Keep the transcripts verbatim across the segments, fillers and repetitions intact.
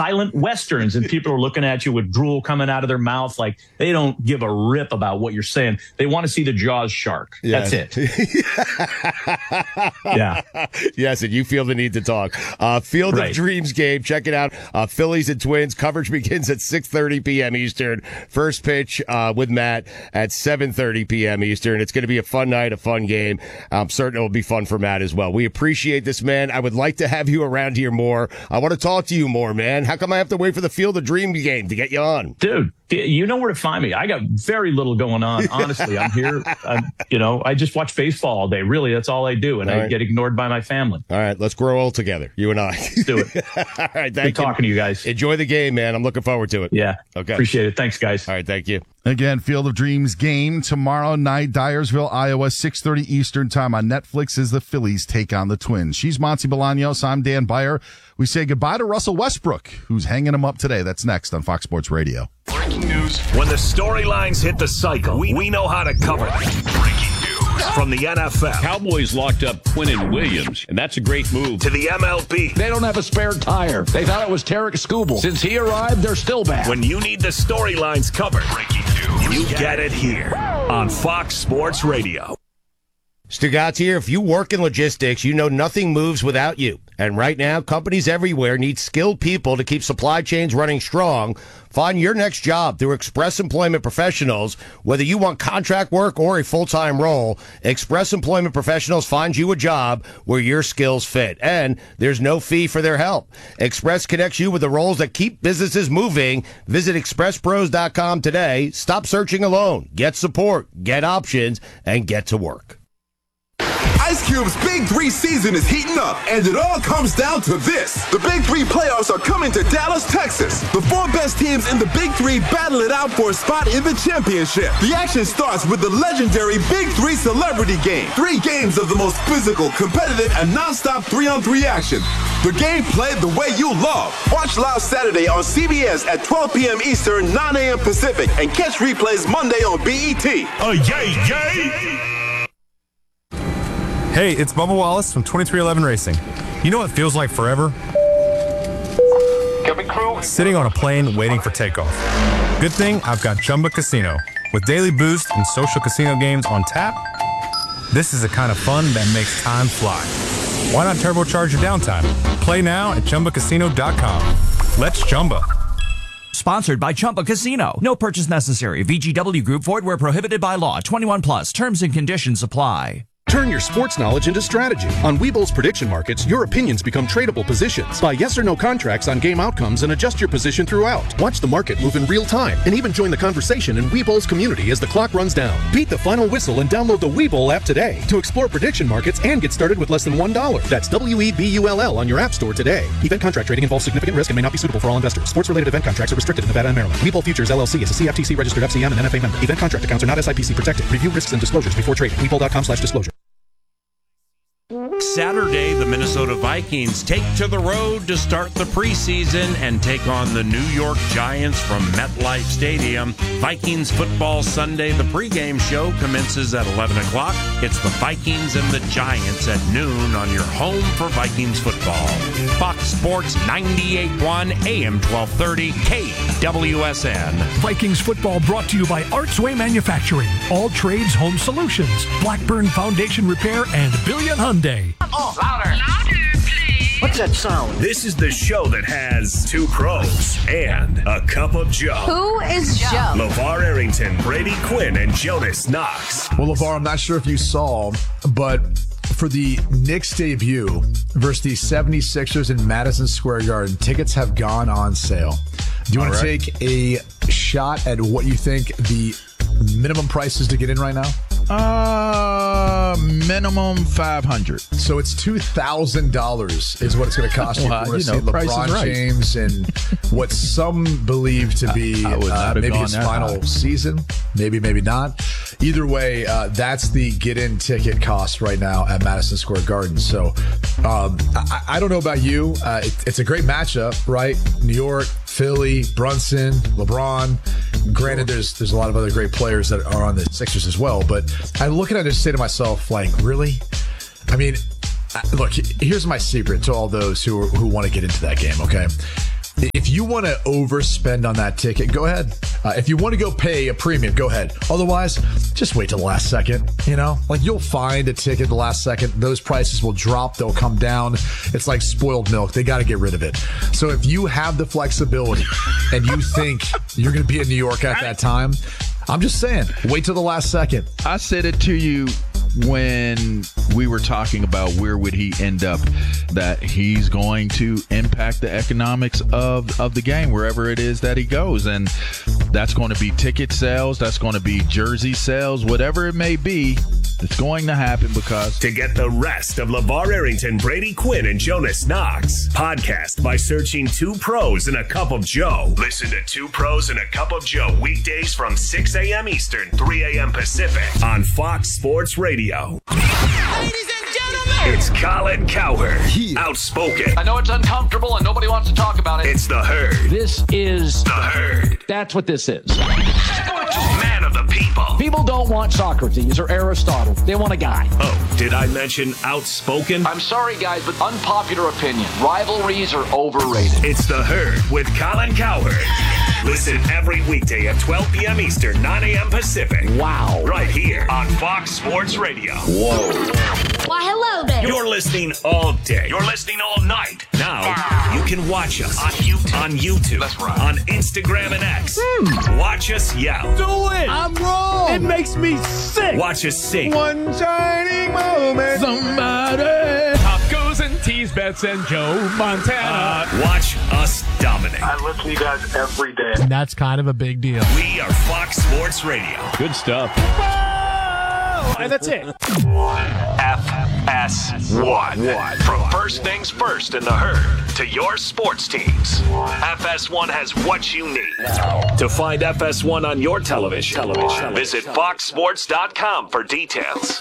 silent westerns, and people are looking at you with drool coming out of their mouth like they don't give a rip about what you're saying. They want to see the Jaws shark. Yeah. That's it. Yeah. Yes, and you feel the need to talk. Uh, Field Right. of Dreams game. Check it out. Uh, Phillies and Twins. Coverage begins at six thirty p.m. Eastern. First pitch uh, with Matt at seven thirty p.m. Eastern. It's going to be a fun night, a fun game. I'm certain it will be fun for Matt as well. We appreciate this, man. I would like to have you around here more. I want to talk to you more, man. How come I have to wait for the Field of Dreams game to get you on? Dude, you know where to find me. I got very little going on. Honestly, I'm here. I'm, you know, I just watch baseball all day. Really, that's all I do, and All I right. get ignored by my family. All right, let's grow old together, you and I. Let's do it. All right, thank Good you. talking to you guys. Enjoy the game, man. I'm looking forward to it. Yeah. Okay. Appreciate it. Thanks, guys. All right, thank you. Again, Field of Dreams game tomorrow night, Dyersville, Iowa, six thirty Eastern time on Netflix as the Phillies take on the Twins. She's Monty Bolaños. I'm Dan Beyer. We say goodbye to Russell Westbrook, who's hanging him up today. That's next on Fox Sports Radio. Breaking news. When the storylines hit the cycle, we, we know how to cover them. Breaking news from the N F L Cowboys locked up Quinnen Williams, and that's a great move. to the M L B. They don't have a spare tire. They thought it was Tarek Skubal. Since he arrived, they're still bad. When you need the storylines covered, breaking news, you get it here on Fox Sports Radio. Stugatz here. If you work in logistics, you know nothing moves without you. And right now, companies everywhere need skilled people to keep supply chains running strong. Find your next job through Express Employment Professionals. Whether you want contract work or a full-time role, Express Employment Professionals finds you a job where your skills fit. And there's no fee for their help. Express connects you with the roles that keep businesses moving. Visit express pros dot com today. Stop searching alone. Get support, get options, and get to work. Ice Cube's Big Three season is heating up, and it all comes down to this. The Big Three playoffs are coming to Dallas, Texas. The four best teams in the Big Three battle it out for a spot in the championship. The action starts with the legendary Big Three Celebrity Game. Three games of the most physical, competitive, and nonstop three-on-three action. The game played the way you love. Watch live Saturday on C B S at twelve p.m. Eastern, nine a.m. Pacific, and catch replays Monday on B E T. Oh, yay, yay! Hey, it's Bubba Wallace from twenty-three eleven Racing. You know what feels like forever? Sitting on a plane waiting for takeoff. Good thing I've got Chumba Casino. With daily boost and social casino games on tap, this is the kind of fun that makes time fly. Why not turbocharge your downtime? Play now at Chumba Casino dot com. Let's Chumba. Sponsored by Chumba Casino. No purchase necessary. V G W Group. Void where prohibited by law. twenty-one plus. Terms and conditions apply. Turn your sports knowledge into strategy. On Webull's prediction markets, your opinions become tradable positions. Buy yes or no contracts on game outcomes and adjust your position throughout. Watch the market move in real time and even join the conversation in Webull's community as the clock runs down. Beat the final whistle and download the Webull app today to explore prediction markets and get started with less than one dollar. That's W E B U L L on your app store today. Event contract trading involves significant risk and may not be suitable for all investors. Sports-related event contracts are restricted in Nevada and Maryland. Webull Futures L L C is a C F T C registered F C M and N F A member. Event contract accounts are not S I P C protected. Review risks and disclosures before trading. Webull dot com slash disclosure. Saturday, the Minnesota Vikings take to the road to start the preseason and take on the New York Giants from MetLife Stadium. Vikings Football Sunday, the pregame show commences at eleven o'clock. It's the Vikings and the Giants at noon on your home for Vikings football. Fox Sports ninety-eight point one A M twelve thirty K W S N. Vikings football brought to you by Artsway Manufacturing, All Trades Home Solutions, Blackburn Foundation Repair, and Billion Hyundai. Oh, louder. Louder, please. What's that sound? This is the show that has two pros and a cup of Joe. Who is Joe? LeVar Arrington, Brady Quinn, and Jonas Knox. Well, LeVar, I'm not sure if you saw, but for the Knicks debut versus the seventy-sixers in Madison Square Garden, tickets have gone on sale. Do you want to take a shot at what you think the minimum price is to get in right now? Uh, minimum five hundred. So it's two thousand dollars is what it's going to cost you well, to you see know, LeBron right. James and what some believe to be I, I uh, maybe his final high. season. Maybe, maybe not. Either way, uh, that's the get-in ticket cost right now at Madison Square Garden. So um, I, I don't know about you. Uh, it, it's a great matchup, right? New York, Philly, Brunson, LeBron. Granted, there's there's a lot of other great players that are on the Sixers as well, but I look at it and just say to myself, like, really? I mean, look, here's my secret to all those who who want to get into that game, okay? If you want to overspend on that ticket, go ahead. Uh, if you want to go pay a premium, go ahead. Otherwise, just wait till the last second. You know, like you'll find a ticket the last second. Those prices will drop. They'll come down. It's like spoiled milk. They got to get rid of it. So if you have the flexibility and you think you're going to be in New York at that time, I'm just saying, wait till the last second. I said it to you when we were talking about where would he end up, that he's going to impact the economics of, of the game wherever it is that he goes. And that's going to be ticket sales. That's going to be jersey sales, whatever it may be. It's going to happen because... To get the rest of LeVar Arrington, Brady Quinn, and Jonas Knox, podcast by searching Two Pros and a Cup of Joe. Listen to Two Pros and a Cup of Joe weekdays from six a.m. Eastern, three a.m. Pacific on Fox Sports Radio. Ladies and gentlemen, it's Colin Cowherd, outspoken. I know it's uncomfortable and nobody wants to talk about it. It's the Herd. This is the Herd. That's what this is. Man of the people. People don't want Socrates or Aristotle. They want a guy. Oh, did I mention outspoken? I'm sorry, guys, but unpopular opinion. Rivalries are overrated. It's the Herd with Colin Cowherd. Listen every weekday at twelve p.m. Eastern, nine a.m. Pacific. Wow. Right here on Fox Sports Radio. Whoa. why, hello there. You're listening all day. You're listening all night. Now, you can watch us on YouTube, on, YouTube, That's right. on Instagram and X. Hmm. Watch us yell. Do it. I'm wrong. It makes me sick. Watch us sing. One shining moment. Somebody. Tacos and tease bets and Joe Montana. Uh, watch us dominate. I listen to you guys every day. And that's kind of a big deal. We are Fox Sports Radio. Good stuff. And that's it. F S one. From first things first in the Herd to your sports teams, F S one has what you need. To find F S one on your television, television. visit fox sports dot com for details.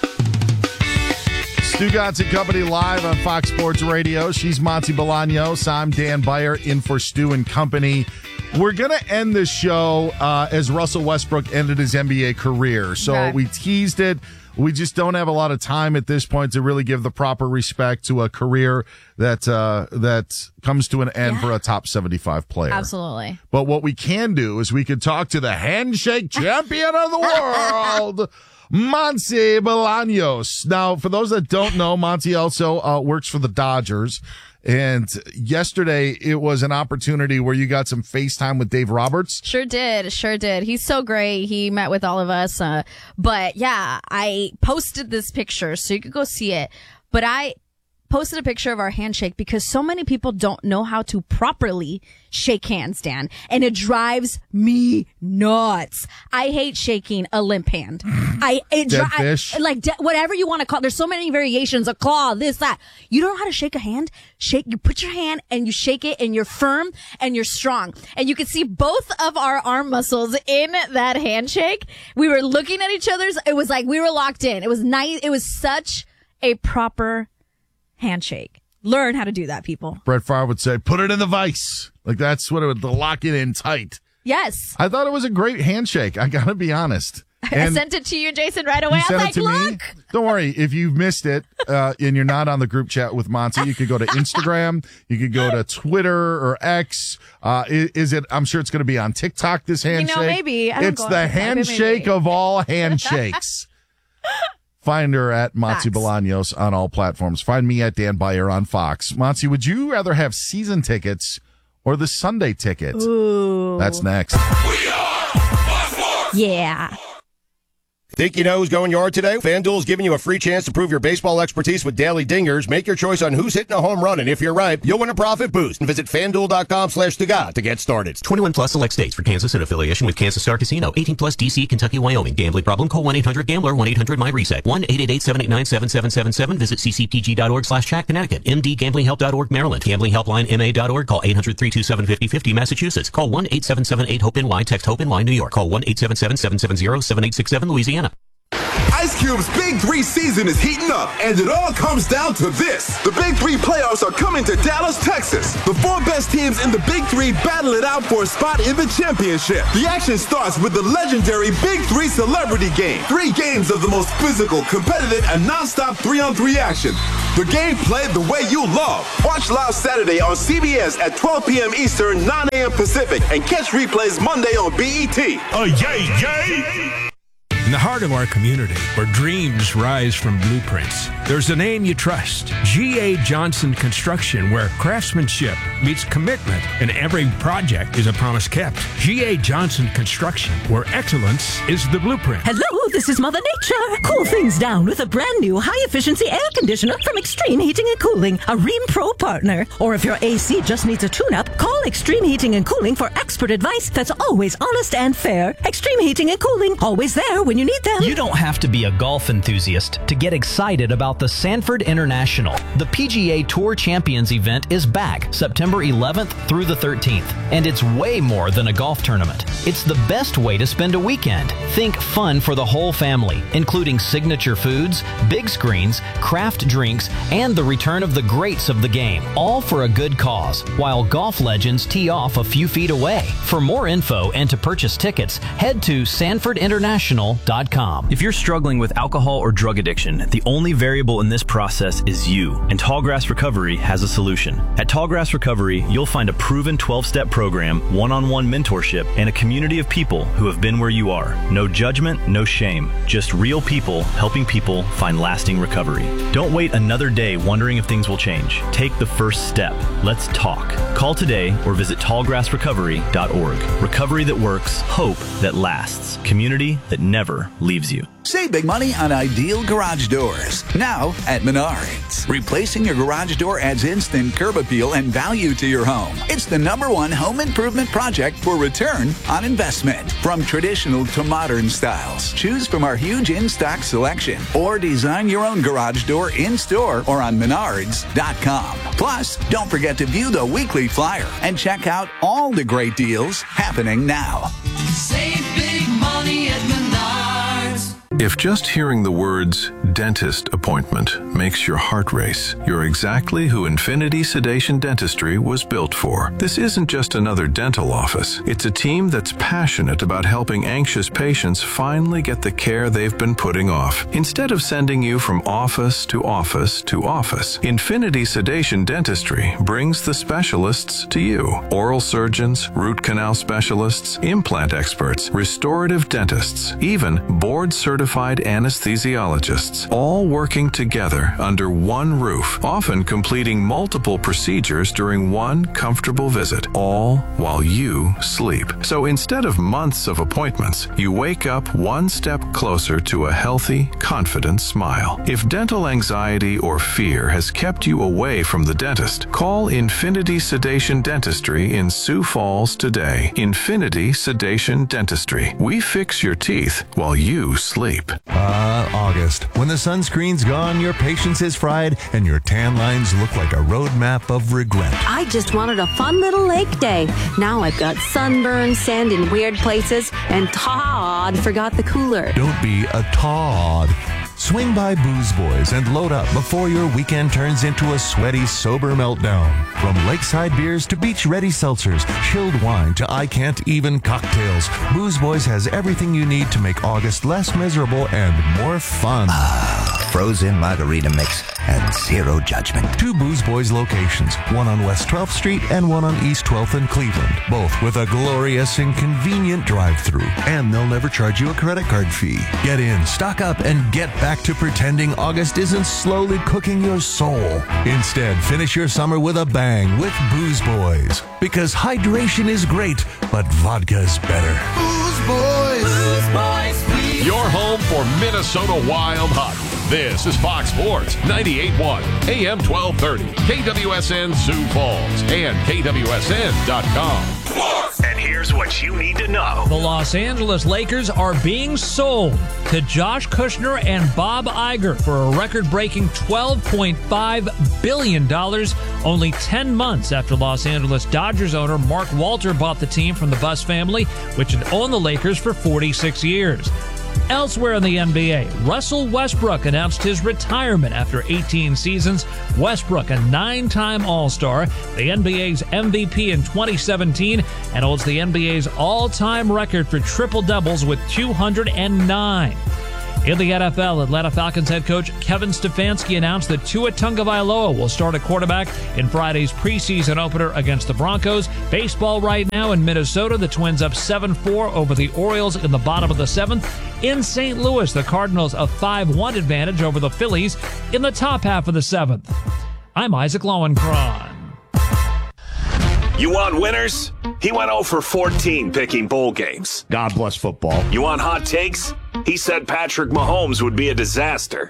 Stugotz and Company live on Fox Sports Radio. She's Monty Bolaños. I'm Dan Beyer in for Stu and Company. We're going to end this show uh, as Russell Westbrook ended his N B A career. So Okay. we teased it. We just don't have a lot of time at this point to really give the proper respect to a career that uh, that comes to an end Yeah. for a top seventy-five player. Absolutely. But what we can do is we can talk to the handshake champion of the world, Monty Bolaños. Now, for those that don't know, Monty also uh, works for the Dodgers. And yesterday, it was an opportunity where you got some FaceTime with Dave Roberts. Sure did. Sure did. He's so great. He met with all of us. Uh, but yeah, I posted this picture so you could go see it. But I posted a picture of our handshake because so many people don't know how to properly shake hands, Dan. And it drives me nuts. I hate shaking a limp hand. I, it Dead dri- fish? I- like de- whatever you want to call. There's so many variations, a claw, this, that. You don't know how to shake a hand? Shake, you put your hand and you shake it and you're firm and you're strong. And you can see both of our arm muscles in that handshake. We were looking at each other's. It was like we were locked in. It was nice. It was such a proper handshake. Learn how to do that, people. Brett Favre would say, put it in the vice. Like that's what it would, lock it in tight. Yes. I thought it was a great handshake. I got to be honest. I And sent it to you, Jason, right away. you I sent was it like, to look. me. Don't worry. If you've missed it uh, and you're not on the group chat with Monty, you could go to Instagram. You could go to Twitter or X. Uh, is, is it? I'm sure it's going to be on TikTok, this You know, handshake. maybe. I don't It's go on the TikTok, but handshake maybe. of all handshakes. Find her at Monty Bolaños on all platforms. Find me at Dan Beyer on Fox. Monty, would you rather have season tickets or the Sunday ticket? Ooh. That's next. Yeah. Think you know who's going yard today? FanDuel's giving you a free chance to prove your baseball expertise with daily dingers. Make your choice on who's hitting a home run, and if you're right, you'll win a profit boost. And visit FanDuel.com slash Stugotz to get started. twenty-one plus select states for Kansas in affiliation with Kansas Star Casino. eighteen plus D C, Kentucky, Wyoming. Gambling problem? Call one eight hundred gambler, one eight hundred my reset. one eight eight eight, seven eight nine, seven seven seven seven. Visit c c p g dot org slash chat Connecticut. m d gambling help dot org Maryland. Gambling helpline m a dot org. Call eight hundred, three two seven, five oh five oh Massachusetts. Call one eight seven seven eight hope N Y. Text HOPE-N Y New York. Call one eight seven seven, seven seven zero, seven eight six seven Louisiana. Ice Cube's Big Three season is heating up, and it all comes down to this. The Big Three playoffs are coming to Dallas, Texas. The four best teams in the Big Three battle it out for a spot in the championship. The action starts with the legendary Big Three Celebrity Game. Three games of the most physical, competitive, and non-stop three-on-three action. The game played the way you love. Watch live Saturday on C B S at twelve p.m. Eastern, nine a.m. Pacific, and catch replays Monday on B E T. Oh, yay, yay! In the heart of our community, where dreams rise from blueprints, there's a name you trust. G A. Johnson Construction, where craftsmanship meets commitment and every project is a promise kept. G A. Johnson Construction, where excellence is the blueprint. Hello, this is Mother Nature. Cool things down with a brand new high-efficiency air conditioner from Extreme Heating and Cooling, a Rheem Pro partner. Or if your A C just needs a tune-up, call Extreme Heating and Cooling for expert advice that's always honest and fair. Extreme Heating and Cooling, always there when you need them. You don't have to be a golf enthusiast to get excited about the Sanford International. The P G A Tour Champions event is back September eleventh through the thirteenth, and it's way more than a golf tournament. It's the best way to spend a weekend. Think fun for the whole family, including signature foods, big screens, craft drinks, and the return of the greats of the game, all for a good cause, while golf legends tee off a few feet away. For more info and to purchase tickets, head to sanford international dot com. If you're struggling with alcohol or drug addiction, the only variable in this process is you, and Tallgrass Recovery has a solution. At Tallgrass Recovery, you'll find a proven twelve-step program, one-on-one mentorship, and a community of people who have been where you are. No judgment, no shame, just real people helping people find lasting recovery. Don't wait another day wondering if things will change. Take the first step. Let's talk. Call today or visit tallgrass recovery dot org. Recovery that works, hope that lasts, community that never leaves you. Save big money on Ideal Garage Doors. Now at Menards. Replacing your garage door adds instant curb appeal and value to your home. It's the number one home improvement project for return on investment. From traditional to modern styles, choose from our huge in-stock selection or design your own garage door in-store or on menards dot com. Plus, don't forget to view the weekly flyer and check out all the great deals happening now. Save big money at Menards. If just hearing the words dentist appointment makes your heart race, you're exactly who Infinity Sedation Dentistry was built for. This isn't just another dental office. It's a team that's passionate about helping anxious patients finally get the care they've been putting off. Instead of sending you from office to office to office, Infinity Sedation Dentistry brings the specialists to you. Oral surgeons, root canal specialists, implant experts, restorative dentists, even board-certified anesthesiologists, all working together under one roof, often completing multiple procedures during one comfortable visit, all while you sleep. So instead of months of appointments, you wake up one step closer to a healthy, confident smile. If dental anxiety or fear has kept you away from the dentist, call Infinity Sedation Dentistry in Sioux Falls today. Infinity Sedation Dentistry. We fix your teeth while you sleep. Ah, uh, August. When the sunscreen's gone, your patience is fried, and your tan lines look like a roadmap of regret. I just wanted a fun little lake day. Now I've got sunburn, sand in weird places, and Todd forgot the cooler. Don't be a Todd. Swing by Booze Boys and load up before your weekend turns into a sweaty, sober meltdown. From lakeside beers to beach-ready seltzers, chilled wine to I-can't-even cocktails, Booze Boys has everything you need to make August less miserable and more fun. Ah, frozen margarita mix and zero judgment. Two Booze Boys locations, one on West twelfth Street and one on East twelfth in Cleveland, both with a glorious and convenient drive-thru. And they'll never charge you a credit card fee. Get in, stock up, and get back to pretending August isn't slowly cooking your soul. Instead, finish your summer with a bang with Booze Boys. Because hydration is great, but vodka's better. Booze Boys. Booze Boys, please. Your home for Minnesota Wild hockey. This is Fox Sports ninety-eight point one, A M twelve thirty, K W S N Sioux Falls, and K W S N dot com. And here's what you need to know. The Los Angeles Lakers are being sold to Josh Kushner and Bob Iger for a record-breaking twelve point five billion dollars, only ten months after Los Angeles Dodgers owner Mark Walter bought the team from the Buss family, which had owned the Lakers for forty-six years. Elsewhere in the N B A, Russell Westbrook announced his retirement after eighteen seasons. Westbrook, a nine-time All-Star, the N B A's M V P in twenty seventeen, and holds the N B A's all-time record for triple-doubles with two hundred nine. In the N F L, Atlanta Falcons head coach Kevin Stefanski announced that Tua Tagovailoa will start at quarterback in Friday's preseason opener against the Broncos. Baseball right now in Minnesota, the Twins up seven four over the Orioles in the bottom of the seventh. In Saint Louis, the Cardinals a five one advantage over the Phillies in the top half of the seventh. I'm Isaac Lowenkron. You want winners? He went oh for fourteen picking bowl games. God bless football. You want hot takes? He said Patrick Mahomes would be a disaster.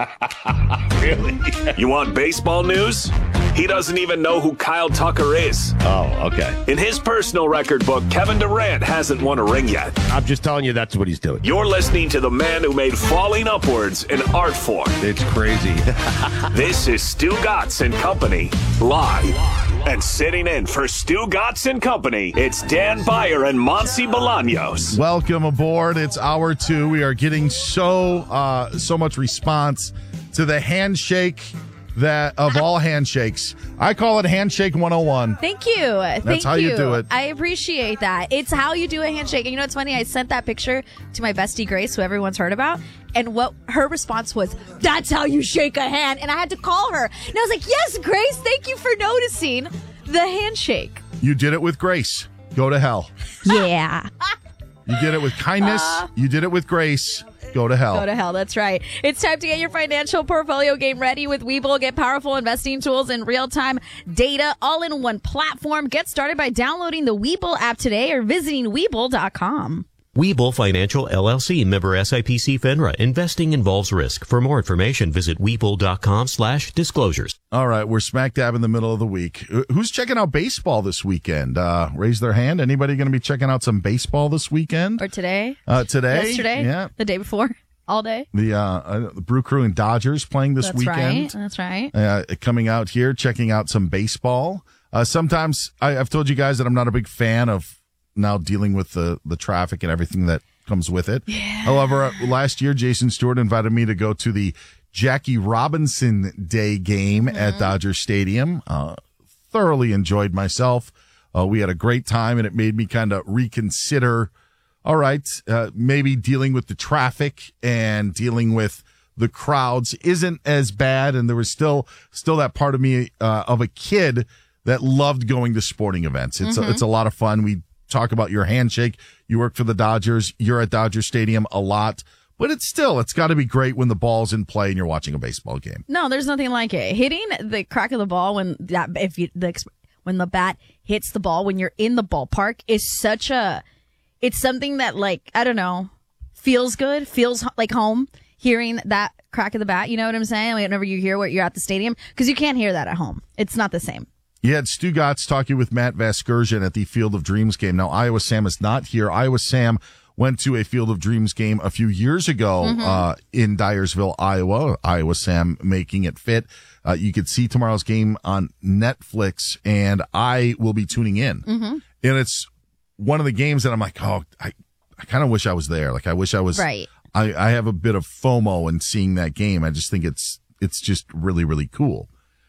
Really? You want baseball news? He doesn't even know who Kyle Tucker is. Oh, okay. In his personal record book, Kevin Durant hasn't won a ring yet. I'm just telling you that's what he's doing. You're listening to the man who made falling upwards an art form. It's crazy. This is Stu Gatz and Company, live. And sitting in for Stu Gatz and Company, it's Dan Beyer and Monty Bolaños. Welcome aboard. It's hour two. We are getting so uh, so much response to the handshake that of all handshakes. I call it handshake one oh one. Thank you. That's Thank how you do it. I appreciate that. It's how you do a handshake. And you know what's funny? I sent that picture to my bestie Grace, who everyone's heard about. And what her response was, that's how you shake a hand. And I had to call her. And I was like, yes, Grace, thank you for noticing the handshake. You did it with grace. Go to hell. Yeah. You did it with kindness. Uh, you did it with grace. Go to hell. Go to hell. That's right. It's time to get your financial portfolio game ready with Webull. Get powerful investing tools and real-time data all in one platform. Get started by downloading the Webull app today or visiting Webull dot com. Webull Financial, L L C, member S I P C FINRA. Investing involves risk. For more information, visit Webull dot com slash disclosures. All right, we're smack dab in the middle of the week. Who's checking out baseball this weekend? Uh, raise their hand. Anybody going to be checking out some baseball this weekend? Or today? Uh, today? Yesterday? Yeah. The day before? All day? The, uh, uh, the Brew Crew and Dodgers playing this That's weekend. Right. That's right. Uh, coming out here, checking out some baseball. Uh, sometimes I, I've told you guys that I'm not a big fan of now dealing with the, the traffic and everything that comes with it. Yeah. However, uh, last year, Jason Stewart invited me to go to the Jackie Robinson Day game mm-hmm. at Dodger Stadium. Uh, thoroughly enjoyed myself. Uh, we had a great time, and it made me kind of reconsider, all right, uh, maybe dealing with the traffic and dealing with the crowds isn't as bad. And there was still, still that part of me, uh, of a kid that loved going to sporting events. It's, mm-hmm. a, it's a lot of fun. We talk about your handshake. You work for the Dodgers. You're at Dodger Stadium a lot. But it's still, it's got to be great when the ball's in play and you're watching a baseball game. No, there's nothing like it. Hitting the crack of the ball when that if you the when the bat hits the ball when you're in the ballpark is such a, it's something that like I don't know, feels good, feels like home. Hearing that crack of the bat, you know what I'm saying? Whenever you hear what you're at the stadium, because you can't hear that at home. It's not the same. You had Stu Gatz talking with Matt Vasgersian at the Field of Dreams game. Now, Iowa Sam is not here. Iowa Sam went to a Field of Dreams game a few years ago mm-hmm. uh, in Dyersville, Iowa. Iowa Sam making it fit. Uh, you could see tomorrow's game on Netflix, and I will be tuning in. Mm-hmm. And it's one of the games that I'm like, oh, I, I kind of wish I was there. Like, I wish I was. Right. I, I have a bit of FOMO in seeing that game. I just think it's it's just really, really cool.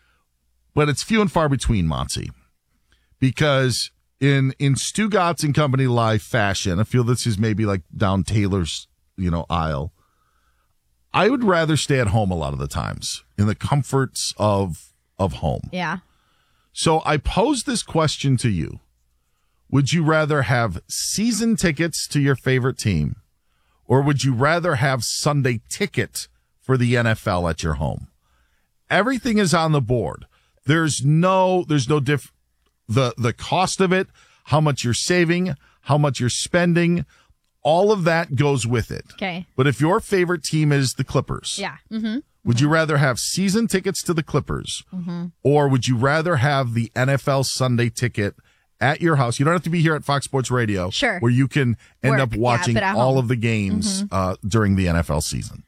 But it's few and far between, Monty, because in in Stu Gatz and Company Live fashion, I feel this is maybe like down Taylor's, you know, aisle. I would rather stay at home a lot of the times in the comforts of of home. Yeah. So I pose this question to you. Would you rather have season tickets to your favorite team, or would you rather have Sunday ticket for the N F L at your home? Everything is on the board. There's no, there's no diff, the, the cost of it, how much you're saving, how much you're spending, all of that goes with it. Okay. But if your favorite team is the Clippers, yeah. Mm-hmm. would you rather have season tickets to the Clippers, mm-hmm. or would you rather have the N F L Sunday ticket at your house? You don't have to be here at Fox Sports Radio, sure, where you can end Work, up watching yeah, all home. of the games mm-hmm. uh, during the N F L season.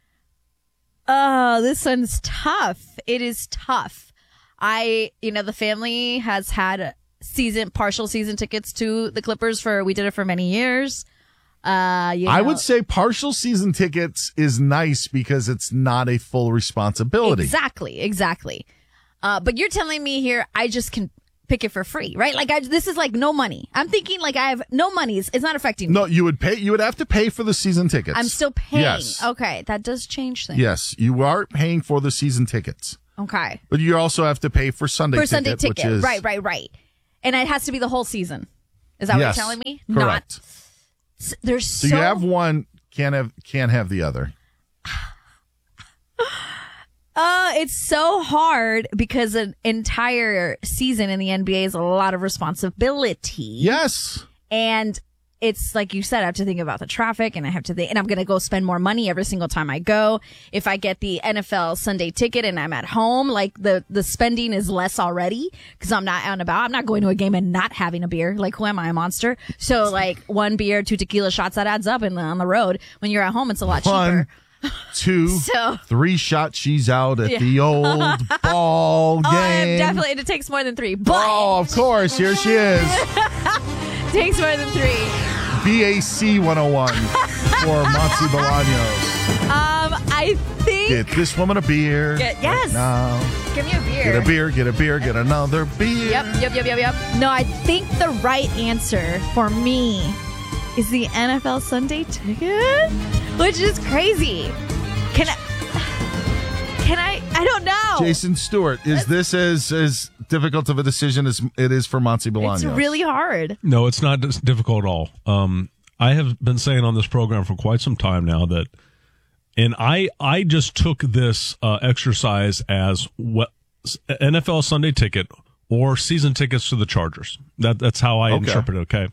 Oh, this one's tough. It is tough. I, you know, the family has had season, partial season tickets to the Clippers for, we did it for many years. Uh, you know, I would say partial season tickets is nice because it's not a full responsibility. Exactly, exactly. Uh, but you're telling me here I just can pick it for free, right? Like I, this is like no money. I'm thinking like I have no money. It's not affecting me. No, you would pay. You would have to pay for the season tickets. I'm still paying. Yes. Okay, that does change things. Yes, you are paying for the season tickets. Okay. But you also have to pay for Sunday for ticket. Sunday ticket, which is, right, right, right. And it has to be the whole season. Is that yes, what you're telling me? Correct. Not. There's so, so you have one, can't have can't have the other. Uh, it's so hard because an entire season in the N B A is a lot of responsibility. Yes. And it's like you said, I have to think about the traffic and I have to think, and I'm going to go spend more money every single time I go. If I get the N F L Sunday ticket and I'm at home, like the, the spending is less already because I'm not out and about. I'm not going to a game and not having a beer. Like, who am I, a monster? So like one beer, two tequila shots, that adds up in the, on the road. When you're at home, it's a lot One, cheaper. Two, So- three shot, she's out at Yeah. the old ball game. Oh, I am definitely, it takes more than three. But Oh, of course. Here she is. takes more than three. B A C one oh one for Monty Bolaños. Um, I think. Get this woman a beer. Get- yes. Right now. Give me a beer. Get a beer, get a beer, get another beer. Yep, yep, yep, yep, yep. No, I think the right answer for me is the N F L Sunday ticket, which is crazy. Can I? Can I? I don't know. Jason Stewart, is this as as difficult of a decision as it is for Monty Bolaños? It's really hard. No, it's not dis- difficult at all. Um, I have been saying on this program for quite some time now that, and I I just took this uh, exercise as what N F L Sunday ticket or season tickets to the Chargers. That that's how I Okay. interpret it. Okay,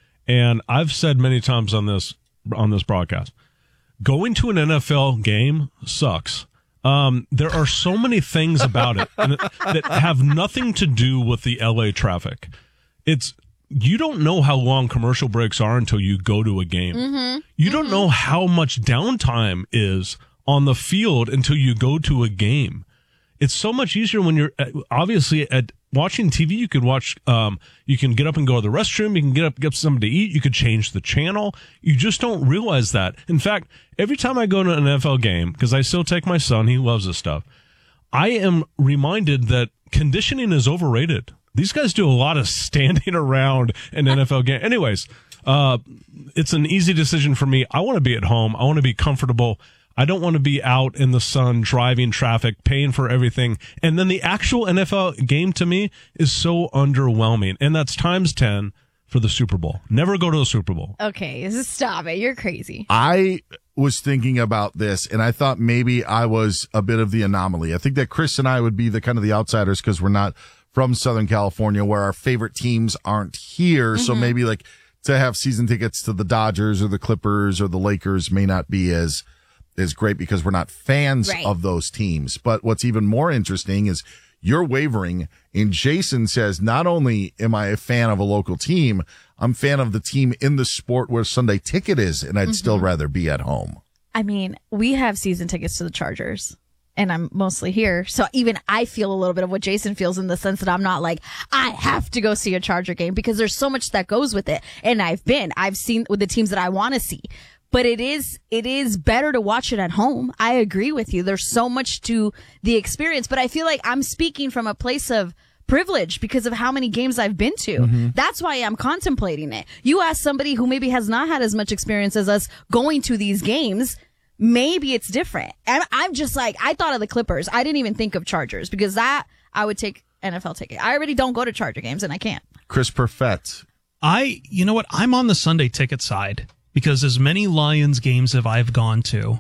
and I've said many times on this on this broadcast, going to an N F L game sucks. Um, there are so many things about it that have nothing to do with the L A traffic. It's, you don't know how long commercial breaks are until you go to a game. Mm-hmm. You don't know how much downtime is on the field until you go to a game. It's so much easier when you're uh, obviously at watching T V. You could watch, um, you can get up and go to the restroom. You can get up, get something to eat. You could change the channel. You just don't realize that. In fact, every time I go to an N F L game, because I still take my son, he loves this stuff, I am reminded that conditioning is overrated. These guys do a lot of standing around an N F L game. Anyways, uh, it's an easy decision for me. I want to be at home. I want to be comfortable. I don't want to be out in the sun, driving traffic, paying for everything. And then the actual N F L game to me is so underwhelming. And that's times ten for the Super Bowl. Never go to the Super Bowl. Okay, stop it. You're crazy. I was thinking about this, and I thought maybe I was a bit of the anomaly. I think that Chris and I would be the kind of the outsiders because we're not from Southern California, where our favorite teams aren't here. So Mm-hmm. maybe like to have season tickets to the Dodgers or the Clippers or the Lakers may not be as is great because we're not fans Right. of those teams. But what's even more interesting is you're wavering, and Jason says, not only am I a fan of a local team, I'm a fan of the team in the sport where Sunday ticket is, and I'd Mm-hmm. still rather be at home. I mean, we have season tickets to the Chargers, and I'm mostly here. So even I feel a little bit of what Jason feels in the sense that I'm not like, I have to go see a Charger game because there's so much that goes with it. And I've been, I've seen with the teams that I want to see. But it is, it is better to watch it at home. I agree with you. There's so much to the experience, but I feel like I'm speaking from a place of privilege because of how many games I've been to. Mm-hmm. That's why I'm contemplating it. You ask somebody who maybe has not had as much experience as us going to these games, maybe it's different. And I'm just like, I thought of the Clippers. I didn't even think of Chargers because that I would take N F L ticket. I already don't go to Charger games and I can't. Chris Perfett. I, you know what? I'm on the Sunday ticket side because as many Lions games as I've gone to,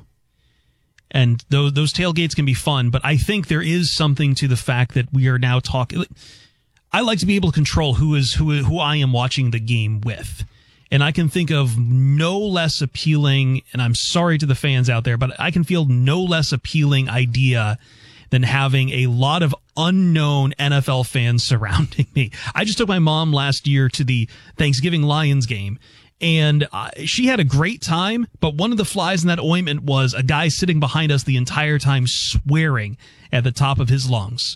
and those, those tailgates can be fun, but I think there is something to the fact that we are now talking. I like to be able to control who is who who I am watching the game with. And I can think of no less appealing, and I'm sorry to the fans out there, but I can feel no less appealing idea than having a lot of unknown N F L fans surrounding me. I just took my mom last year to the Thanksgiving Lions game, and uh, she had a great time, but one of the flies in that ointment was a guy sitting behind us the entire time swearing at the top of his lungs.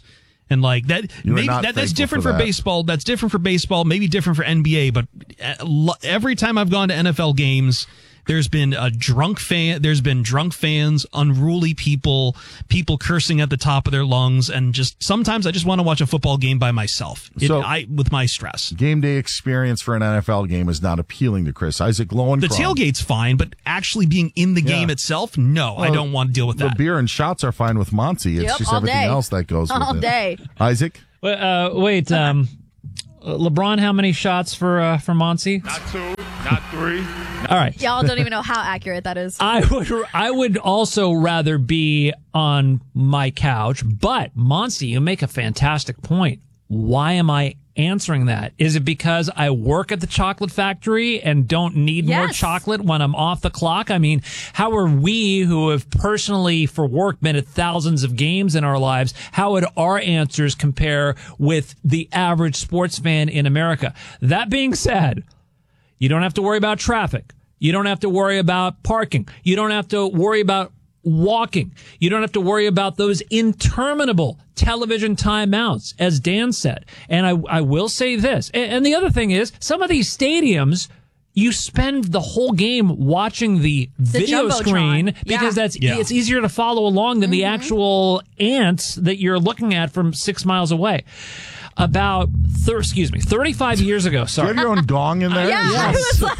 And like that, You are maybe not that, that's thankful different for for, that. baseball. That's different for baseball. Maybe different for N B A. But every time I've gone to N F L games, there's been a drunk fan. There's been drunk fans, unruly people, people cursing at the top of their lungs, and just sometimes I just want to watch a football game by myself. It, So- I with my stress. Game day experience for an N F L game is not appealing to Chris. Isaac Lowenkron. The tailgate's fine, but actually being in the game Yeah. itself, no, I Well, don't want to deal with The that. beer and shots are fine with Monty. It's Yep, just all everything day. else that goes with All it. day. Isaac? Wait, uh, wait um, LeBron, how many shots for uh, for Monty? Not two, not three. All right. Y'all don't even know how accurate that is. I would I would also rather be on my couch, but Monty, you make a fantastic point. Why am I answering that? Is it because I work at the chocolate factory and don't need more Yes. chocolate when I'm off the clock? I mean, how are we who have personally for work been at thousands of games in our lives, how would our answers compare with the average sports fan in America? That being said, you don't have to worry about traffic. You don't have to worry about parking. You don't have to worry about walking. You don't have to worry about those interminable television timeouts, as Dan said. And I, I will say this. And, and the other thing is, some of these stadiums, you spend the whole game watching the, The video Jumbotron. screen Yeah. because that's Yeah. it's easier to follow along than the Mm-hmm. actual ants that you're looking at from six miles away. About, thir- excuse me, thirty-five years ago, Do you sorry. have your own gong in there? Yeah, I was like,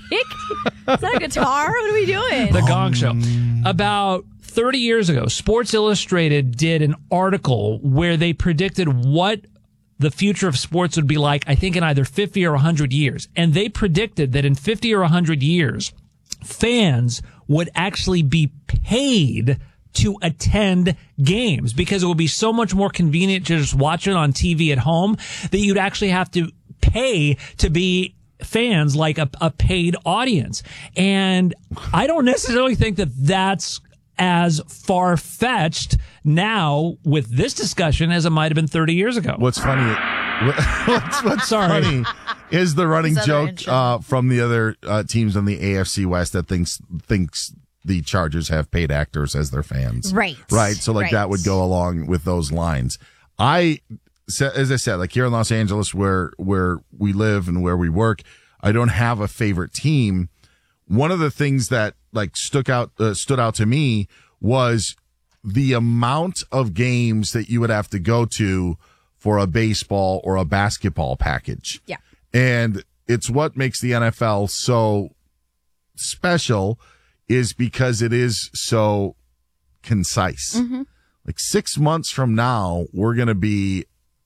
is that a guitar? What are we doing? The Gong Show. About thirty years ago, Sports Illustrated did an article where they predicted what the future of sports would be like, I think in either fifty or one hundred years. And they predicted that in fifty or one hundred years, fans would actually be paid to attend games because it would be so much more convenient to just watch it on T V at home that you'd actually have to pay to be fans, like a, a paid audience. And I don't necessarily think that that's as far-fetched now with this discussion as it might have been thirty years ago. What's funny? What's, what's Sorry. funny is the running This other joke intro. uh, from the other uh, teams on the A F C West that thinks thinks the Chargers have paid actors as their fans. Right. Right. So like Right. that would go along with those lines. I, sa- as I said, like here in Los Angeles, where where we live and where we work, I don't have a favorite team. One of the things that like stuck out uh, stood out to me was the amount of games that you would have to go to for a baseball or a basketball package. Yeah. And it's what makes the N F L so special is because it is so concise. Mm-hmm. Like six months from now, we're going to be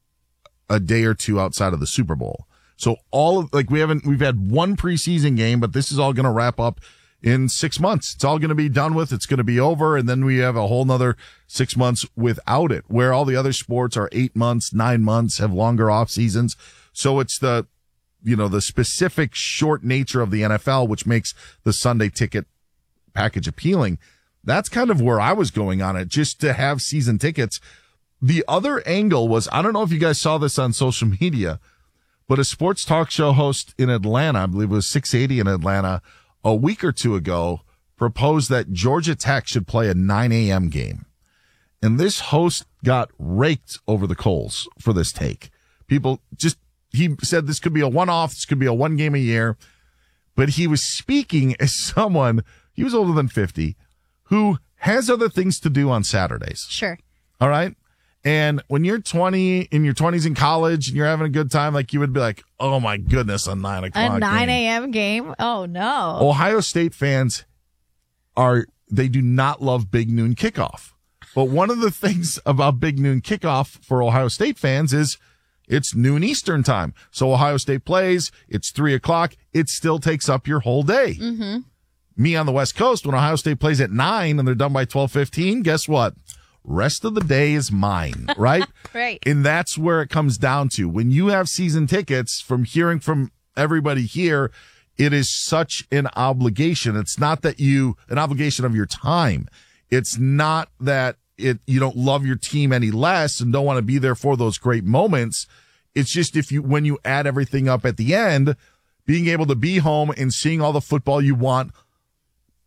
a day or two outside of the Super Bowl. So all of, like we haven't, we've had one preseason game, but this is all going to wrap up in six months. It's all going to be done with. It's going to be over. And then we have a whole nother six months without it, where all the other sports are eight months, nine months, have longer off seasons. So it's the, you know, the specific short nature of the N F L, which makes the Sunday ticket package appealing. That's kind of where I was going on it, just to have season tickets. The other angle was, I don't know if you guys saw this on social media, but a sports talk show host in Atlanta, I believe it was six eighty in Atlanta, a week or two ago, proposed that Georgia Tech should play a nine a.m. game. And this host got raked over the coals for this take. People just, he said this could be a one-off, this could be a one game a year, but he was speaking as someone, he was older than fifty, who has other things to do on Saturdays. Sure. All right. And when you're twenty, in your twenties in college, and you're having a good time, like you would be like, oh my goodness, a nine o'clock A nine game. a.m. game? Oh, no. Ohio State fans are, they do not love Big Noon Kickoff. But one of the things about Big Noon Kickoff for Ohio State fans is it's noon Eastern time. So Ohio State plays, it's three o'clock, it still takes up your whole day. Mm-hmm. Me on the West Coast, when Ohio State plays at nine and they're done by twelve fifteen, guess what? Rest of the day is mine, right? Right. And that's where it comes down to. When you have season tickets, from hearing from everybody here, it is such an obligation. It's not that you, an obligation of your time. It's not that it, you don't love your team any less and don't want to be there for those great moments. It's just if you, when you add everything up at the end, being able to be home and seeing all the football you want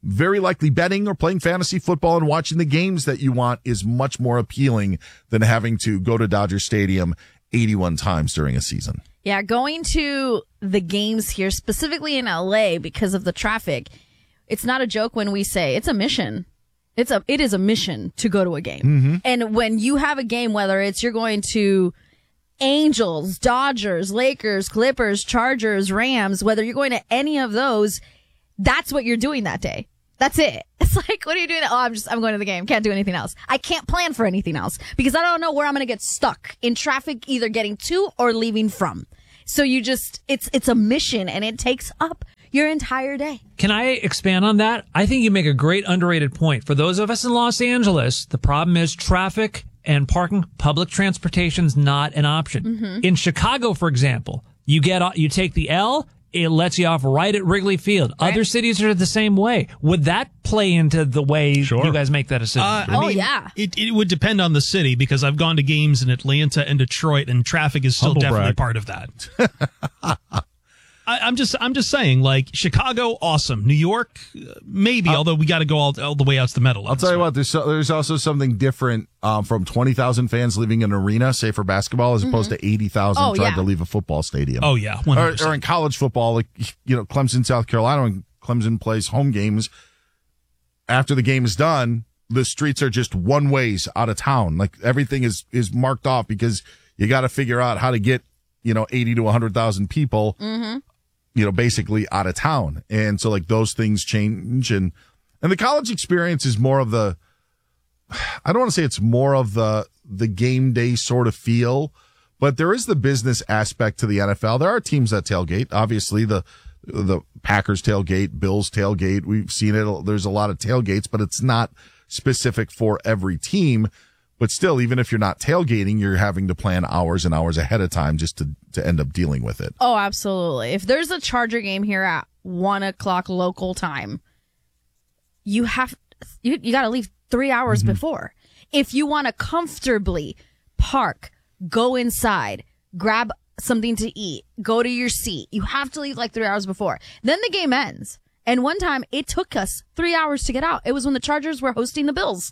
very likely betting or playing fantasy football and watching the games that you want is much more appealing than having to go to Dodger Stadium eighty-one times during a season. Yeah, going to the games here, specifically in L A because of the traffic, it's not a joke when we say it's a mission. It's a, it is a mission to go to a game. Mm-hmm. And when you have a game, whether it's you're going to Angels, Dodgers, Lakers, Clippers, Chargers, Rams, whether you're going to any of those, that's what you're doing that day. That's it. It's like, what are you doing? Oh, I'm just, I'm going to the game. Can't do anything else. I can't plan for anything else because I don't know where I'm going to get stuck in traffic, either getting to or leaving from. So you just, it's, it's a mission and it takes up your entire day. Can I expand on that? I think you make a great underrated point. For those of us in Los Angeles, the problem is traffic and parking. Public transportation's not an option. Mm-hmm. In Chicago, for example, you get, you take the L, it lets you off right at Wrigley Field. Right. Other cities are the same way. Would that play into the way Sure. you guys make that decision? Uh, I Oh, mean, yeah. It, it would depend on the city because I've gone to games in Atlanta and Detroit, and traffic is still Humble definitely brag. part of that. I, I'm just, I'm just saying, like Chicago, awesome. New York, uh, maybe. Uh, although we got to go all, all the way out to the Meadowlands. I'll tell you what, there's so, there's also something different um, from twenty thousand fans leaving an arena, say for basketball, as opposed to eighty thousand Oh, trying yeah. to leave a football stadium. Oh yeah, one hundred or, percent. or in college football, like, you know, Clemson, South Carolina, when Clemson plays home games, after the game is done, the streets are just one ways out of town. Like everything is, is marked off because you got to figure out how to get, you know, eighty to one hundred thousand people, Mm-hmm. you know, basically out of town. And so like those things change. And, and the college experience is more of the, I don't want to say it's more of the, the game day sort of feel, but there is the business aspect to the N F L. There are teams that tailgate. Obviously the, the Packers tailgate, Bills tailgate. We've seen it. There's a lot of tailgates, but it's not specific for every team. But still, even if you're not tailgating, you're having to plan hours and hours ahead of time just to, to end up dealing with it. Oh, absolutely. If there's a Charger game here at one o'clock local time, you have, you, you got to leave three hours Mm-hmm. before. If you want to comfortably park, go inside, grab something to eat, go to your seat, you have to leave like three hours before. Then the game ends. And one time it took us three hours to get out. It was when the Chargers were hosting the Bills.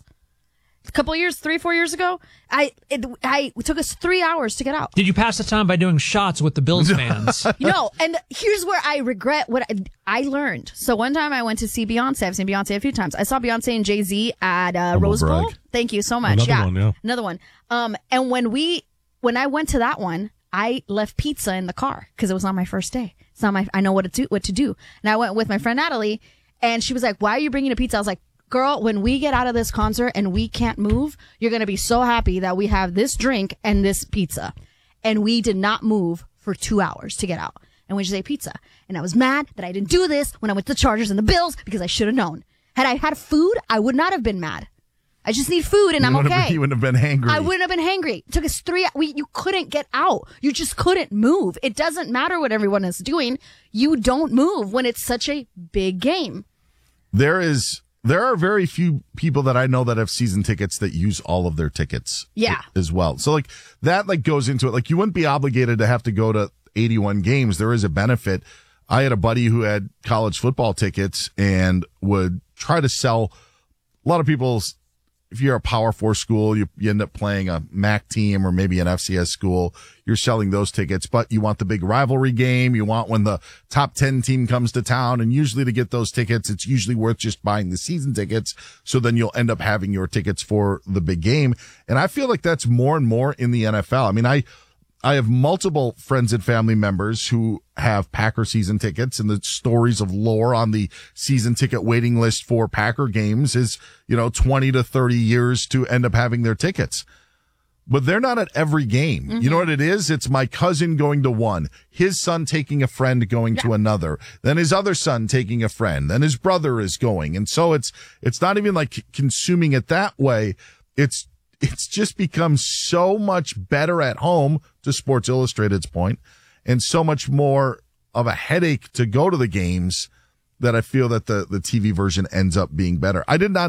A couple of years, three, four years ago, I it, I it took us three hours to get out. Did you pass the time by doing shots with the Bills fans? You know, and here's where I regret what I, I learned. So one time I went to see Beyonce. I've seen Beyonce a few times. I saw Beyonce and Jay-Z at uh, Rose Bowl. brag. Thank you so much. Another yeah, one, yeah. another one. Um, and when we when I went to that one, I left pizza in the car because it was on my first day. It's not my. I know what to do. What to do. And I went with my friend Natalie, and she was like, "Why are you bringing a pizza?" I was like, girl, when we get out of this concert and we can't move, you're going to be so happy that we have this drink and this pizza. And we did not move for two hours to get out. And we just ate pizza. And I was mad that I didn't do this when I went to the Chargers and the Bills because I should have known. Had I had food, I would not have been mad. I just need food and You I'm wouldn't have- okay. you wouldn't have been hangry. I wouldn't have been hangry. It took us three, we, you couldn't get out. You just couldn't move. It doesn't matter what everyone is doing. You don't move when it's such a big game. There is, there are very few people that I know that have season tickets that use all of their tickets. Yeah. As well. So like that like goes into it. Like you wouldn't be obligated to have to go to eighty-one games. There is a benefit. I had a buddy who had college football tickets and would try to sell a lot of people's. If you're a Power Four school, you, you end up playing a M A C team or maybe an F C S school. You're selling those tickets, but you want the big rivalry game. You want when the top ten team comes to town. And usually to get those tickets, it's usually worth just buying the season tickets. So then you'll end up having your tickets for the big game. And I feel like that's more and more in the N F L. I mean, I, I have multiple friends and family members who have Packer season tickets, and the stories of lore on the season ticket waiting list for Packer games is, you know, twenty to thirty years to end up having their tickets. But they're not at every game. Mm-hmm. You know what it is? It's my cousin going to one, his son taking a friend going yeah. to another, then his other son taking a friend, then his brother is going. And so it's, it's not even like consuming it that way. It's, It's just become so much better at home, to Sports Illustrated's point, and so much more of a headache to go to the games that I feel that the, the T V version ends up being better. I did not,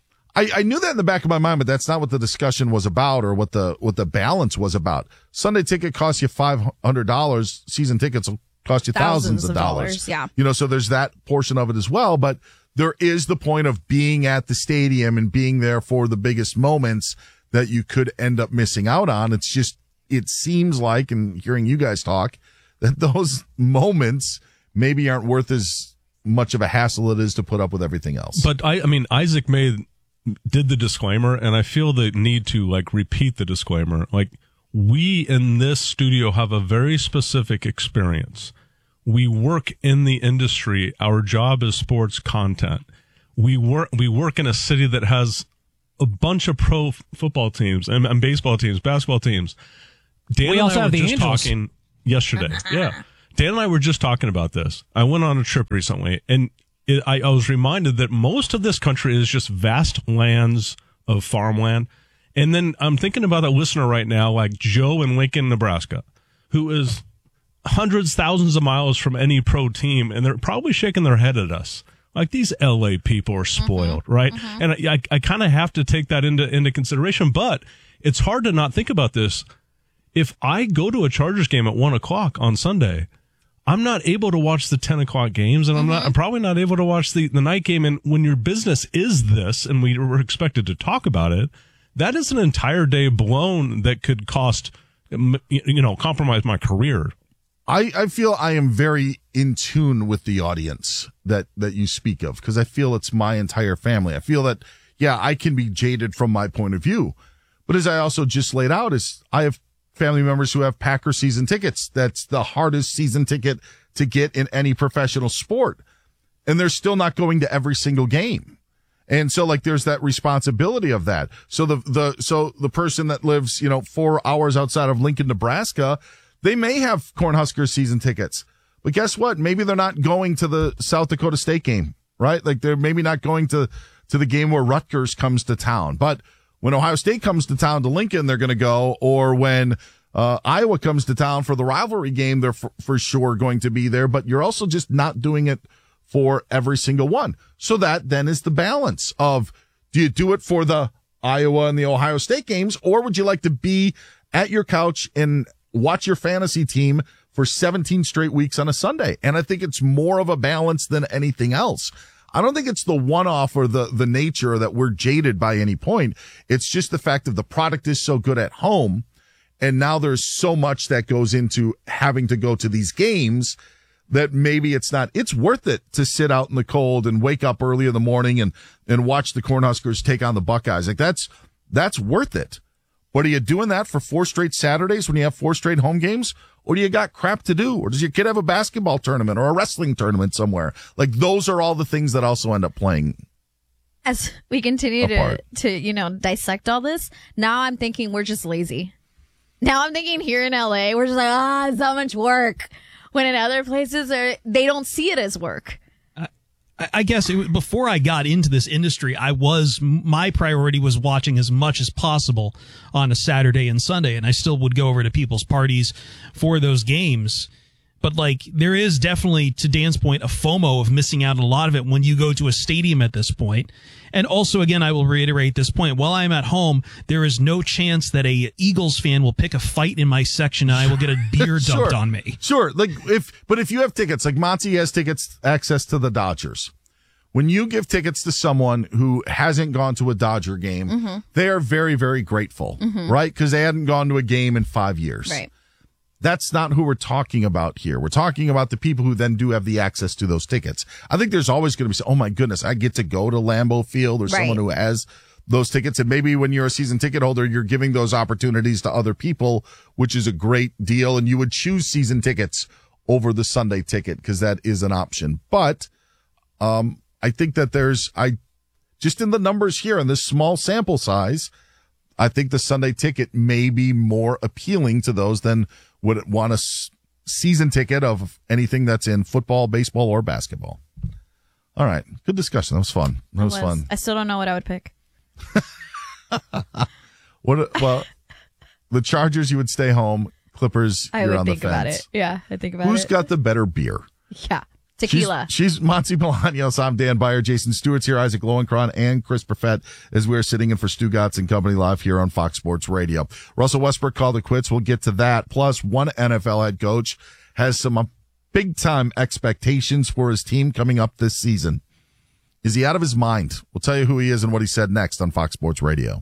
I, I knew that in the back of my mind, but that's not what the discussion was about or what the, what the balance was about. Sunday ticket costs you five hundred dollars. Season tickets will cost you thousands, thousands of, of dollars. dollars. Yeah. You know, so there's that portion of it as well, but there is the point of being at the stadium and being there for the biggest moments that you could end up missing out on. It's just, it seems like, and hearing you guys talk, that those moments maybe aren't worth as much of a hassle it is to put up with everything else. But I, I mean, Isaac made, did the disclaimer, and I feel the need to like repeat the disclaimer. Like, we in this studio have a very specific experience. We work in the industry. Our job is sports content. We work, we work in a city that has a bunch of pro f- football teams and, and baseball teams, basketball teams. Dan we and also I have were the just Angels. talking yesterday. Yeah. Dan and I were just talking about this. I went on a trip recently, and it, I, I was reminded that most of this country is just vast lands of farmland. And then I'm thinking about a listener right now, like Joe in Lincoln, Nebraska, who is hundreds, thousands of miles from any pro team, and they're probably shaking their head at us. Like, these L A people are spoiled, mm-hmm. right? Mm-hmm. And I, I, I kind of have to take that into, into consideration, but it's hard to not think about this. If I go to a Chargers game at one o'clock on Sunday, I'm not able to watch the ten o'clock games, and I'm not, I'm probably not able to watch the, the night game. And when your business is this, and we were expected to talk about it, that is an entire day blown that could cost, you know, compromise my career. I, I feel I am very in tune with the audience that, that you speak of, because I feel it's my entire family. I feel that, yeah, I can be jaded from my point of view. But as I also just laid out, is I have family members who have Packer season tickets. That's the hardest season ticket to get in any professional sport. And they're still not going to every single game. And so, like, there's that responsibility of that. So the, the, so the person that lives, you know, four hours outside of Lincoln, Nebraska, they may have Cornhuskers season tickets, but guess what? Maybe they're not going to the South Dakota State game, right? Like, they're maybe not going to, to the game where Rutgers comes to town. But when Ohio State comes to town to Lincoln, they're going to go, or when, uh, Iowa comes to town for the rivalry game, they're for, for sure going to be there, but you're also just not doing it for every single one. So that then is the balance of, do you do it for the Iowa and the Ohio State games, or would you like to be at your couch and watch your fantasy team for seventeen straight weeks on a Sunday? And I think it's more of a balance than anything else. I don't think it's the one-off or the, the nature that we're jaded by any point. It's just the fact that the product is so good at home, and now there's so much that goes into having to go to these games that maybe it's not, it's worth it to sit out in the cold and wake up early in the morning and, and watch the Cornhuskers take on the Buckeyes. Like, that's, that's worth it. But are you doing that for four straight Saturdays when you have four straight home games? Or do you got crap to do? Or does your kid have a basketball tournament or a wrestling tournament somewhere? Like, those are all the things that also end up playing. As we continue apart. to, to, you know, dissect all this, now I'm thinking we're just lazy. Now I'm thinking here in L A, we're just like, ah, it's so much work. When in other places, are they don't see it as work. I, I guess it, was- before I got into this industry, I was, my priority was watching as much as possible on a Saturday and Sunday, and I still would go over to people's parties for those games. But, like, there is definitely, to Dan's point, a FOMO of missing out on a lot of it when you go to a stadium at this point. And also, again, I will reiterate this point. While I'm at home, there is no chance that a Eagles fan will pick a fight in my section and I will get a beer dumped Sure. on me. Sure. Like, if, but if you have tickets, like Monty has tickets, access to the Dodgers. When you give tickets to someone who hasn't gone to a Dodger game, Mhm. they are very, very grateful, Mhm. right? Because they hadn't gone to a game in five years. Right. That's not who we're talking about here. We're talking about the people who then do have the access to those tickets. I think there's always going to be, oh my goodness, I get to go to Lambeau Field, or Right. someone who has those tickets. And maybe when you're a season ticket holder, you're giving those opportunities to other people, which is a great deal. And you would choose season tickets over the Sunday ticket because that is an option. But, um, I think that there's, I, just in the numbers here in this small sample size, I think the Sunday ticket may be more appealing to those than would want a s- season ticket of anything that's in football, baseball, or basketball. All right. Good discussion. That was fun. That was, Was. fun. I still don't know what I would pick. What? Well, the Chargers, you would stay home. Clippers, I you're would on think the about fence. it. Yeah, I think about Who's it. got the better beer? Yeah, tequila. She's, she's Monty Bolaños. I'm Dan Byer. Jason Stewart's here. Isaac Lowenkron and Chris Perfett as we're sitting in for Stu Gatz and Company live here on Fox Sports Radio. Russell Westbrook called it quits. We'll get to that. Plus, one N F L head coach has some uh, big time expectations for his team coming up this season. Is he out of his mind? We'll tell you who he is and what he said next on Fox Sports Radio.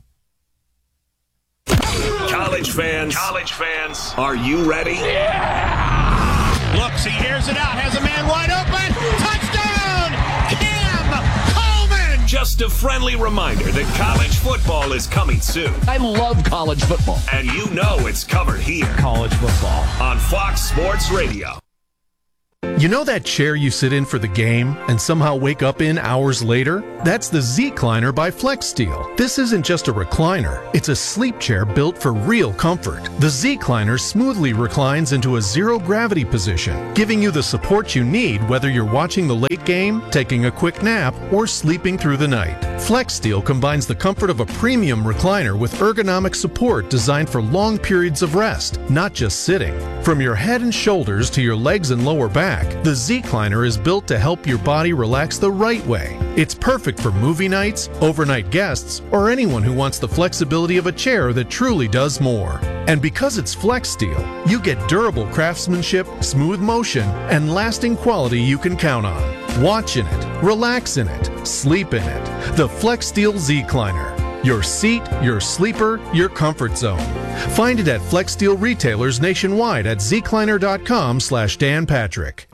College fans, college fans, are you ready? Yeah! Looks, he airs it out, has a man wide open. Touchdown! Cam Coleman! Just a friendly reminder that college football is coming soon. I love college football. And you know it's covered here. College football. On Fox Sports Radio. You know that chair you sit in for the game and somehow wake up in hours later? That's the Z-Cliner by FlexSteel. This isn't just a recliner. It's a sleep chair built for real comfort. The Z-Cliner smoothly reclines into a zero-gravity position, giving you the support you need whether you're watching the late game, taking a quick nap, or sleeping through the night. FlexSteel combines the comfort of a premium recliner with ergonomic support designed for long periods of rest, not just sitting. From your head and shoulders to your legs and lower back, the Z-Cliner is built to help your body relax the right way. It's perfect for movie nights, overnight guests, or anyone who wants the flexibility of a chair that truly does more. And because it's FlexSteel, you get durable craftsmanship, smooth motion, and lasting quality you can count on. Watch in it, relax in it, sleep in it. The FlexSteel Z-Cliner. Your seat, your sleeper, your comfort zone. Find it at FlexSteel retailers nationwide at zcliner.com slash Dan Patrick.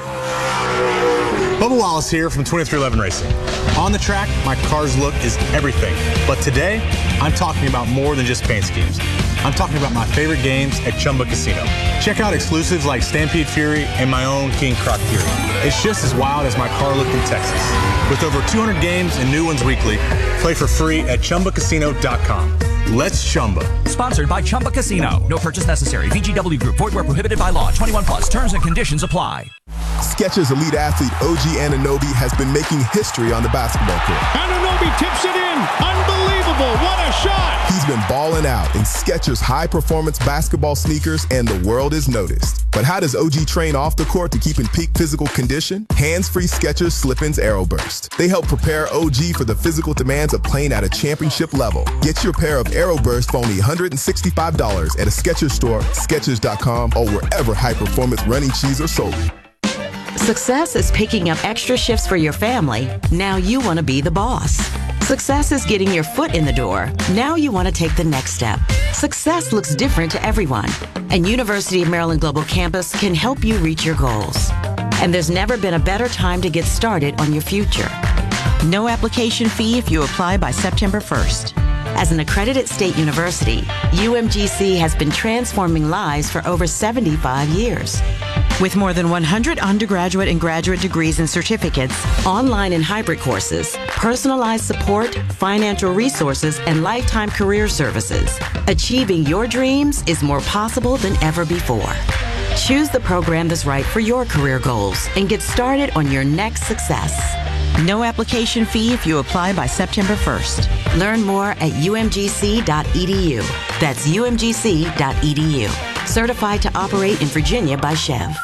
Bubba Wallace here from twenty-three eleven Racing. On the track, my car's look is everything. But today, I'm talking about more than just paint schemes. I'm talking about my favorite games at Chumba Casino. Check out exclusives like Stampede Fury and my own King Croc Fury. It's just as wild as my car look in Texas. With over two hundred games and new ones weekly, play for free at chumba casino dot com. Let's Chumba. Sponsored by Chumba Casino. No purchase necessary. V G W Group. Void where prohibited by law. twenty-one plus. Terms and conditions apply. Skechers elite athlete O G Anunoby has been making history on the basketball court. Anunoby tips it in. Unbelievable. What a shot. He's been balling out in Skechers high-performance basketball sneakers, and the world is noticed. But how does O G train off the court to keep in peak physical condition? Hands-free Skechers Slip-ins Aeroburst. They help prepare O G for the physical demands of playing at a championship level. Get your pair of Aeroburst for only one hundred sixty-five dollars at a Skechers store, Skechers dot com, or wherever high-performance running shoes are sold. Success is picking up extra shifts for your family. Now you want to be the boss. Success is getting your foot in the door. Now you want to take the next step. Success looks different to everyone, and University of Maryland Global Campus can help you reach your goals. And there's never been a better time to get started on your future. No application fee if you apply by September first. As an accredited state university, U M G C has been transforming lives for over seventy-five years. With more than one hundred undergraduate and graduate degrees and certificates, online and hybrid courses, personalized support, financial resources, and lifetime career services, achieving your dreams is more possible than ever before. Choose the program that's right for your career goals and get started on your next success. No application fee if you apply by September first. Learn more at u m g c dot e d u. That's u m g c dot e d u. Certified to operate in Virginia by Chev.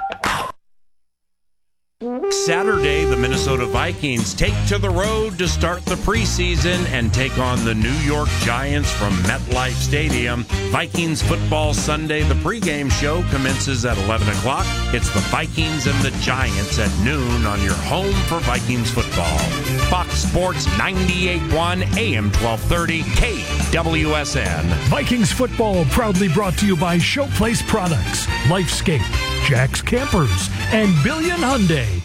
Saturday, the Minnesota Vikings take to the road to start the preseason and take on the New York Giants from MetLife Stadium. Vikings Football Sunday, the pregame show commences at eleven o'clock. It's the Vikings and the Giants at noon on your home for Vikings football. Fox Sports ninety-eight point one A M twelve thirty K W S N. Vikings football proudly brought to you by Showplace Products, Lifescape, Jack's Campers, and Billion Hyundai.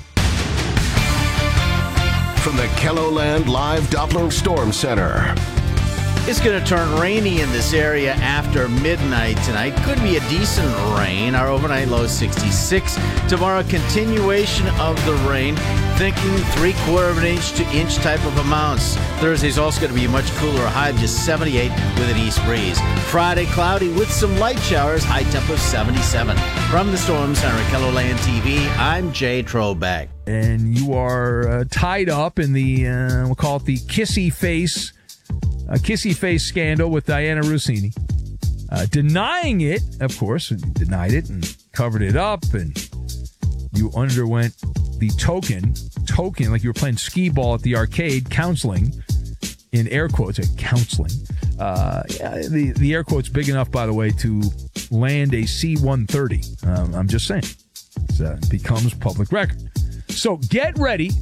From the KELOLAND Live Doppler Storm Center. It's going to turn rainy in this area after midnight tonight. Could be a decent rain. Our overnight low is sixty-six. Tomorrow, continuation of the rain. Thinking three-quarter of an inch to inch type of amounts. Thursday's also going to be a much cooler, a high of just seventy-eight with an east breeze. Friday, cloudy with some light showers, high temp of seventy-seven. From the Storm Center at KELOLAND T V, I'm Jay Trobeck. And you are uh, tied up in the, uh, we'll call it the kissy face, uh, kissy face scandal with Diana Rossini. Uh, denying it, of course, you denied it and covered it up, and you underwent the token, token, like you were playing skee ball at the arcade, counseling, in air quotes, counseling. Uh, yeah, the, the air quote's big enough, by the way, to land a C one thirty. Um, I'm just saying. It uh, becomes public record. So get ready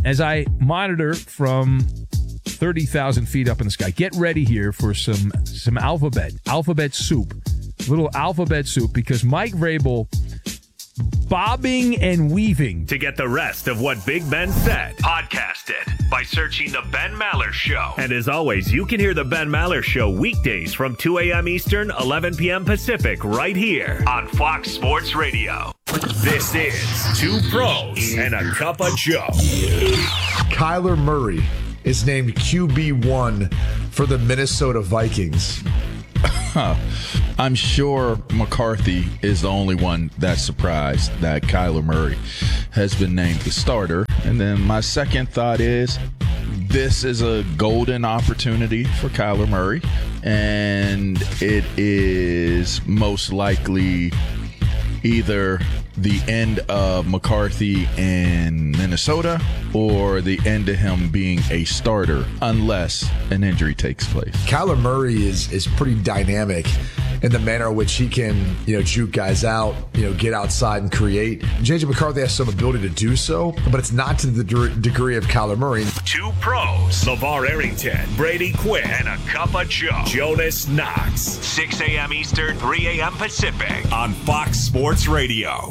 as I monitor from thirty thousand feet up in the sky. Get ready here for some some alphabet, alphabet soup, little alphabet soup, because Mike Vrabel bobbing and weaving. To get the rest of what Big Ben said, podcast it by searching The Ben Maller Show. And as always, you can hear The Ben Maller Show weekdays from two a.m. Eastern, eleven p.m. Pacific, right here on Fox Sports Radio. This is Two Pros and a Cup of Joe. Kyler Murray is named Q B one for the Minnesota Vikings. I'm sure McCarthy is the only one that's surprised that Kyler Murray has been named the starter. And then my second thought is this is a golden opportunity for Kyler Murray, and it is most likely either the end of McCarthy in Minnesota or the end of him being a starter unless an injury takes place. Kyler Murray is is pretty dynamic in the manner in which he can, you know, juke guys out, you know, get outside and create. J J McCarthy has some ability to do so, but it's not to the de- degree of Kyler Murray. Two Pros, LeVar Arrington, Brady Quinn, and a Cup of Joe, Jonas Knox. six a.m. Eastern, three a.m. Pacific on Fox Sports Radio.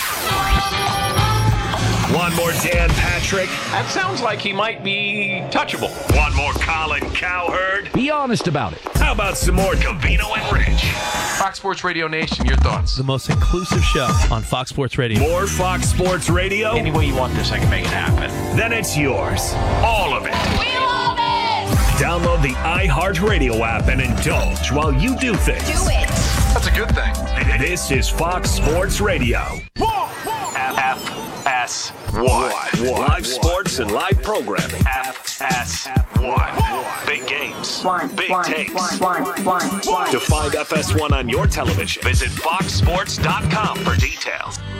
One more Dan Patrick. That sounds like he might be touchable. One more Colin Cowherd. Be honest about it. How about some more Covino and Rich? Fox Sports Radio Nation, your thoughts? The most inclusive show on Fox Sports Radio. More Fox Sports Radio? Any way you want this, I can make it happen. Then it's yours. All of it. We love it! Download the iHeartRadio app and indulge while you do things. Do it. That's a good thing. This is Fox Sports Radio. F S one. Live sports and live programming. F S one. Big games. Big takes. To find F S one on your television, visit fox sports dot com for details.